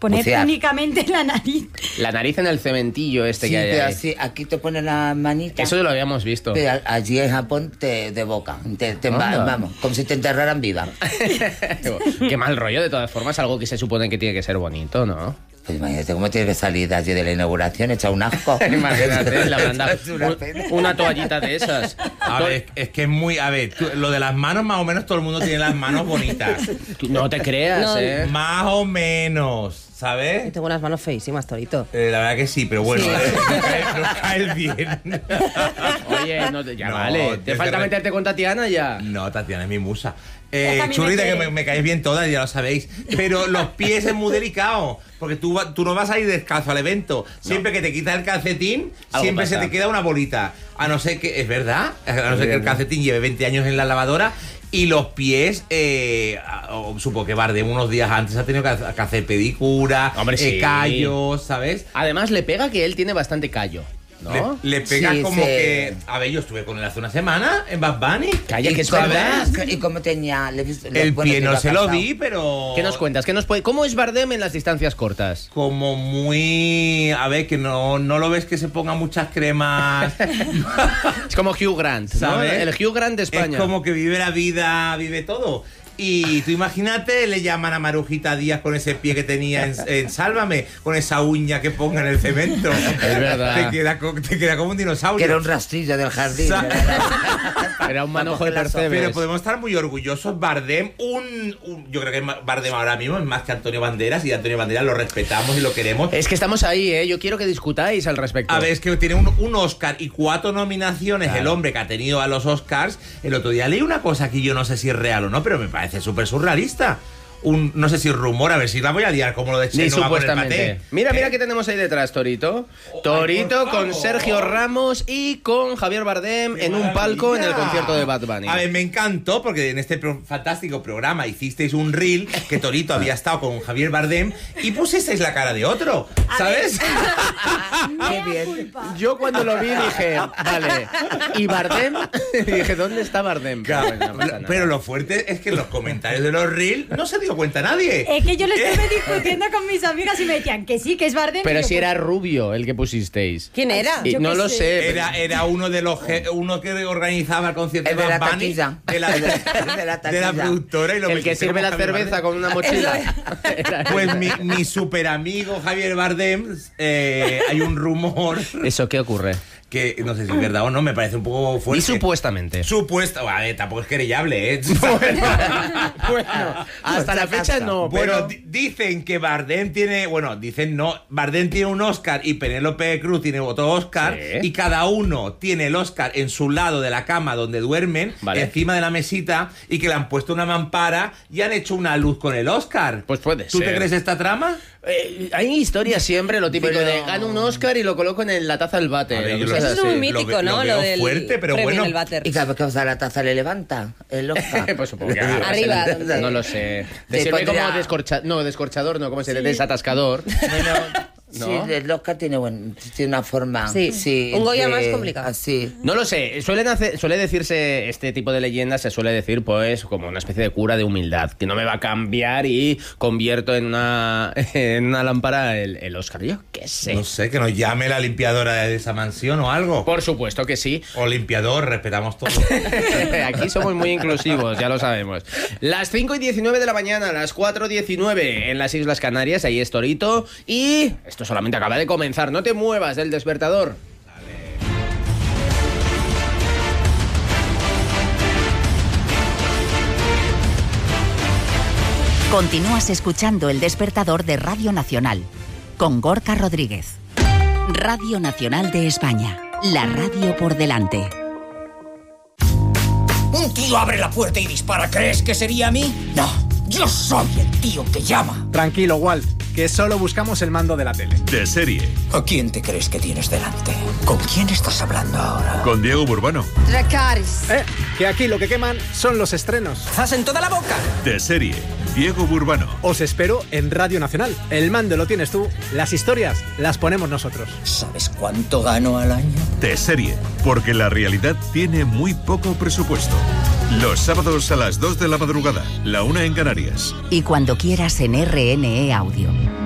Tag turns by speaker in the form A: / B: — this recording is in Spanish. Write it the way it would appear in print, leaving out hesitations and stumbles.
A: poner
B: bucear.
A: únicamente la nariz.
C: La nariz en el cementillo
B: Sí,
C: que hay
B: pero
C: ahí.
B: así, aquí te ponen la manita.
C: Eso lo habíamos visto.
B: Pero allí en Japón de boca.
C: Anda.
B: Vamos, como si te enterraran viva.
C: Qué mal rollo, de todas formas, algo que se supone que tiene que ser bonito, ¿no?
B: Pues imagínate cómo tienes que salir de allí de la inauguración, echa un asco.
C: Imagínate, le habrán dado
B: Es una pena.
C: una toallita de esas.
D: A ver, es que es muy... A ver, lo de las manos, más o menos todo el mundo tiene las manos bonitas.
C: No te creas,
E: No.
D: Más o menos, ¿sabes?
E: Tengo unas manos feísimas, Torito.
D: La verdad que sí, pero bueno,
E: Sí.
D: no caes bien.
C: Oye, ya
D: No,
C: vale. ¿Te
D: desde
C: falta
D: re-
C: meterte con Tatiana ya?
D: No, Tatiana es mi musa.
A: Esa a mí
D: Churrita,
A: me
D: que
A: quiere.
D: me caes bien todas, ya lo sabéis. Pero los pies es muy delicado. Porque tú no vas a ir descalzo al evento. Siempre que te quitas el calcetín,
C: Algo
D: siempre
C: pasa.
D: se te queda una bolita. A no ser que, es verdad, a no ser que el calcetín lleve 20 años en la lavadora. Y los pies, supongo que Bardem unos días antes ha tenido que hacer pedicura,
C: Hombre, sí.
D: callos, ¿sabes?
C: Además, le pega que él tiene bastante callo, ¿no?
D: Le pega
B: Sí,
D: como
B: sí.
D: que... A ver, yo estuve con él hace una semana en Bad Bunny.
C: Calla, que es
B: cómo-
C: verdad.
B: ¿Y cómo tenía?
D: El pie no se lo vi, pero...
C: ¿Qué nos cuentas? ¿Cómo es Bardem en las distancias cortas?
D: Como muy... A ver, que no lo ves que se ponga muchas cremas...
C: Es como Hugh Grant, ¿no?
D: ¿Sabes?
C: El Hugh Grant de España.
D: Es como que vive la vida, vive todo. Y tú imagínate, le llaman a Marujita Díaz con ese pie que tenía en Sálvame, con esa uña que ponga en el cemento.
C: Es verdad.
D: Te queda como un dinosaurio.
B: Que era un rastrillo del jardín.
D: Sa-
C: Era un manojo de
B: Para coger las
C: percebes.
D: Pero podemos estar muy orgullosos. Bardem, yo creo que Bardem ahora mismo es más que Antonio Banderas, y Antonio Banderas lo respetamos y lo queremos.
C: Es que estamos ahí, ¿eh? Yo quiero que discutáis al respecto.
D: A ver, es que tiene un Oscar y 4 nominaciones,
C: Claro.
D: el hombre que ha tenido a los Oscars. El otro día leí una cosa que yo no sé si es real o no, pero me parece súper surrealista. No sé si rumor, a ver si la voy a liar como lo de
C: Ni
D: Chenoa con el
C: supuestamente.
D: paté.
C: Mira que tenemos ahí detrás, Torito. Torito
D: por
C: con
D: favor.
C: Sergio Ramos y con Javier Bardem en un palco en el concierto de Bad Bunny.
D: A ver, me encantó porque en este fantástico programa hicisteis un reel que Torito había estado con Javier Bardem y pusisteis la cara de otro, ¿sabes?
B: Qué bien.
A: Culpa.
C: Yo cuando lo vi dije, vale, ¿y Bardem? Dije, ¿dónde está Bardem?
D: Claro,
C: Pues no pasa nada.
D: pero lo fuerte es que en los comentarios de los reels no se dio cuenta nadie.
A: Es que yo lo estuve discutiendo con mis amigas y me decían que sí, que es Bardem.
C: Pero
A: Y yo,
C: si
A: pues,
C: era rubio el que pusisteis.
E: ¿Quién era?
C: Y
A: Yo
C: no
A: qué
C: lo
A: sé.
C: sé.
D: Era uno de los uno que organizaba el concierto
B: El de la
D: Bad Bunny,
B: taquilla.
D: de la,
B: El de la
D: de la
B: taquilla.
D: productora, y lo
C: El que
D: metiste
C: sirve
D: como
C: la
D: Javier
C: cerveza
D: Bardem.
C: con una mochila. Era
D: Pues
C: él.
D: mi super amigo Javier Bardem, hay un rumor
C: ¿Eso qué ocurre?
D: que no sé si es verdad o no, me parece un poco
C: Y
D: fuerte.
C: supuestamente.
D: Supuesta, vale, tampoco es querellable, ¿eh?
C: Bueno, hasta la fecha no,
D: Bueno,
C: pero...
D: dicen que Bardem tiene, dicen no, Bardem tiene un Oscar y Penélope Cruz tiene otro Oscar,
C: Sí.
D: y cada uno tiene el Oscar en su lado de la cama donde duermen,
C: Vale.
D: encima de la mesita, y que le han puesto una mampara y han hecho una luz con el Oscar.
C: Pues puede
D: ¿Tú te
C: ser.
D: crees esta trama?
C: Hay historias siempre, lo típico
B: Pero-
C: de gano un Oscar y lo coloco en la taza del váter.
D: A ver, yo
C: cosas
E: Eso es
C: así.
E: muy mítico,
D: lo
E: ¿no?
D: veo
E: Lo del
D: fuerte, pero
E: premio
D: bueno.
E: del váter.
B: Y cada vez que os da la taza le levanta el Oscar.
C: Pues supongo que
E: Arriba,
C: no,
E: ¿dónde?
C: no lo sé. Te
B: Te
C: sirve
B: pondría-
C: como descorchador, no, ¿cómo se dice? Desatascador. ¿No?
B: Sí, el Oscar tiene una forma.
E: Sí. Un Goya más complicado.
B: Así.
C: No lo sé, suele decirse, este tipo de leyendas se suele decir pues como una especie de cura de humildad, que no me va a cambiar y convierto en una lámpara el Oscar. Yo qué sé.
D: No sé, que nos llame la limpiadora de esa mansión o algo.
C: Por supuesto que sí.
D: O limpiador, respetamos todo.
C: Aquí somos muy inclusivos, ya lo sabemos. Las 5:19 de la mañana, las 4:19 en las Islas Canarias, ahí es Torito. Y esto solamente acaba de comenzar, no te muevas del despertador.
F: Continúas escuchando El Despertador de Radio Nacional con Gorka Rodríguez. Radio Nacional de España, la radio por delante.
G: Un tío abre la puerta y dispara. ¿Crees que sería a mí? No, yo soy el tío que llama.
H: Tranquilo, Walt, que solo buscamos el mando de la tele.
I: De serie,
G: ¿A quién te crees que tienes delante? ¿Con quién estás hablando ahora?
I: con Diego Burbano.
E: Dracarys.
H: Que aquí lo que queman son los estrenos.
G: ¡Zas en toda la boca!
I: De serie, Diego Burbano.
H: Os espero en Radio Nacional. El mando lo tienes tú, las historias las ponemos nosotros.
G: ¿Sabes cuánto gano al año?
I: De serie, porque la realidad tiene muy poco presupuesto. Los sábados a las 2 de la madrugada, la 1 en Canarias.
F: Y cuando quieras en RNE Audio.